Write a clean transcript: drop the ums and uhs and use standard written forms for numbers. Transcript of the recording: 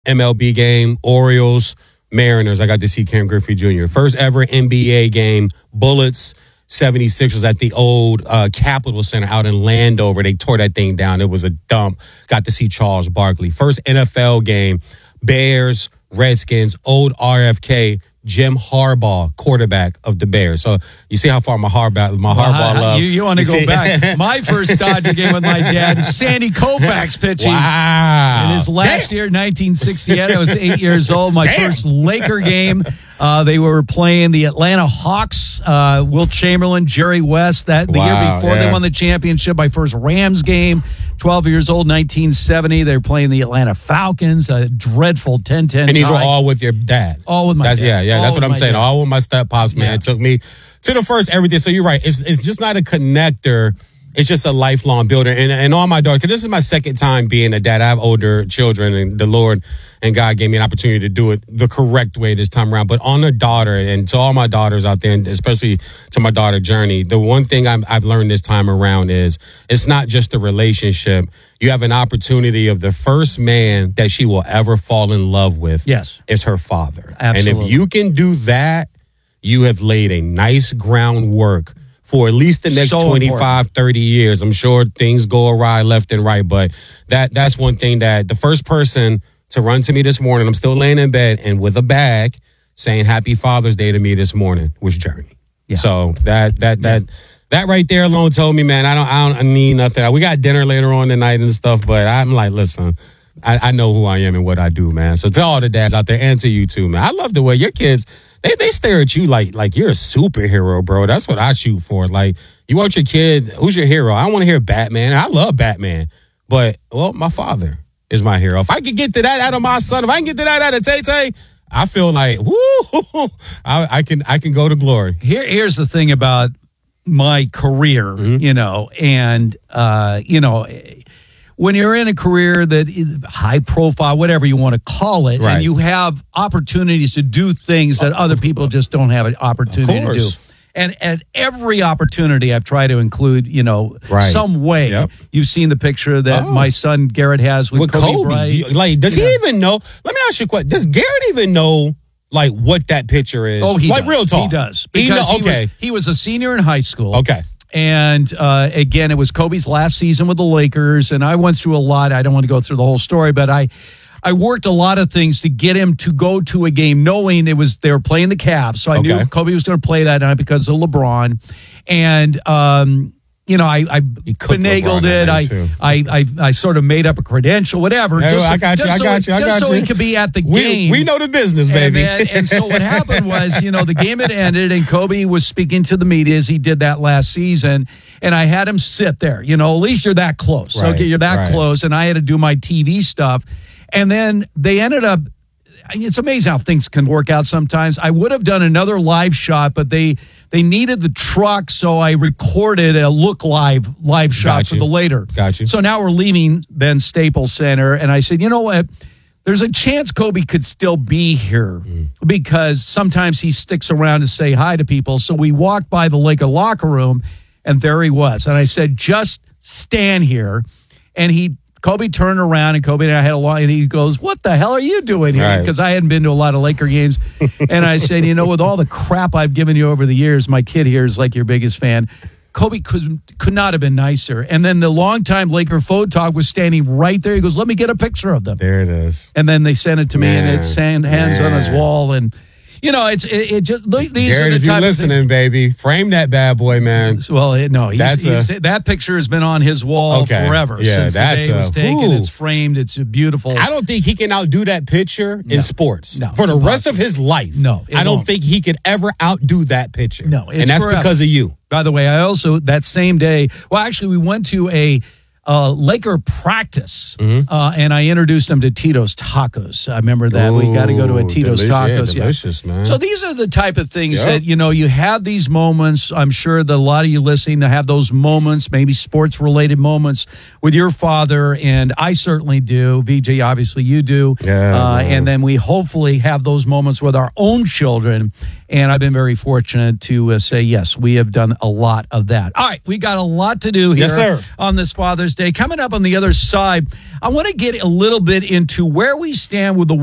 MLB game, Orioles, Mariners. I got to see Ken Griffey Jr. First ever NBA game, Bullets, 76ers at the old Capitol Center out in Landover. They tore that thing down. It was a dump. Got to see Charles Barkley. First NFL game, Bears, Redskins, old RFK, Jim Harbaugh, quarterback of the Bears. So you see how far my Harbaugh love. You want to go back. My first Dodger game with my dad, Sandy Koufax pitching. Wow. In his last year, 1968, I was 8 years old. My first Laker game, they were playing the Atlanta Hawks, Wilt Chamberlain, Jerry West. The year before they won the championship. My first Rams game, 12 years old, 1970. They were playing the Atlanta Falcons, a dreadful 10-10 And these were all with your dad? All with my dad. Yeah, that's what I'm saying. All with my step-pops, man. It took me to the first everything. So you're right. It's just not a connector. It's just a lifelong builder. And all my daughters, because this is my second time being a dad. I have older children, and the Lord and God gave me an opportunity to do it the correct way this time around. But on a daughter, and to all my daughters out there, and especially to my daughter, Journey, the one thing I've learned this time around is it's not just a relationship. You have an opportunity of the first man that she will ever fall in love with. Yes. Is her father. Absolutely. And if you can do that, you have laid a nice groundwork for at least the next 25, 30 years. I'm sure things go awry left and right, but that's one thing that the first person to run to me this morning, I'm still laying in bed and with a bag saying Happy Father's Day to me this morning was Journey. Yeah. So that right there alone told me, man, I don't need nothing. We got dinner later on tonight and stuff, but I'm like, listen, I know who I am and what I do, man. So to all the dads out there and to you too, man. I love the way your kids, they stare at you like you're a superhero, bro. That's what I shoot for. Like, you want your kid, who's your hero? I don't want to hear Batman. I love Batman. But, well, my father is my hero. If I could get to that out of my son, if I can get to that out of Tay-Tay, I feel like, woo, I can go to glory. Here's the thing about my career, and, when you're in a career that is high profile, whatever you want to call it, and you have opportunities to do things that other people just don't have an opportunity to do. And at every opportunity, I've tried to include, some way. Yep. You've seen the picture that my son Garrett has with Kobe Bryant. Like, does he even know? Let me ask you a question. Does Garrett even know, like, what that picture is? Oh, he does. Real talk. He does. Because he was a senior in high school. Okay. And again, it was Kobe's last season with the Lakers, and I went through a lot. I don't want to go through the whole story, but I worked a lot of things to get him to go to a game, knowing they were playing the Cavs. So I knew Kobe was going to play that night because of LeBron, and I finagled it. I sort of made up a credential, whatever. Hey, I got you. So he could be at the game. We know the business, baby. And so what happened was, the game had ended, and Kobe was speaking to the media as he did that last season. And I had him sit there. At least you're that close. Right, okay, you're that close. And I had to do my TV stuff. And then they ended up. It's amazing how things can work out sometimes. I would have done another live shot, but they needed the truck, so I recorded a live shot for the later. Got you. So now we're leaving Ben Staples Center, and I said, you know what? There's a chance Kobe could still be here because sometimes he sticks around to say hi to people. So we walked by the Laker locker room, and there he was. And I said, just stand here. And Kobe turned around, and Kobe and I had a lot, and he goes, what the hell are you doing here? Because I hadn't been to a lot of Laker games. And I said, with all the crap I've given you over the years, my kid here is like your biggest fan. Kobe could not have been nicer. And then the longtime Laker photog was standing right there. He goes, let me get a picture of them. There it is. And then they sent it to me, and it's hands on his wall, and it just these Jared, are the if you're listening, baby, frame that bad boy, man. Well, that picture has been on his wall forever. Yeah, since the day it was taken. It's framed. It's beautiful. I don't think he can outdo that picture in sports for the rest of his life. No, I don't think he could ever outdo that picture. No, and that's forever. Because of you. By the way, I also that same day. Well, actually, we went to a Laker practice, and I introduced him to Tito's Tacos. I remember that. We got to go to a Tito's Tacos. Delicious, man. So these are the type of things that, you have these moments. I'm sure that a lot of you listening to have those moments, maybe sports-related moments with your father, and I certainly do. VJ, obviously you do. And then we hopefully have those moments with our own children, and I've been very fortunate to say, yes, we have done a lot of that. All right, we got a lot to do here on this Father's Thursday. Coming up on the other side, I want to get a little bit into where we stand with the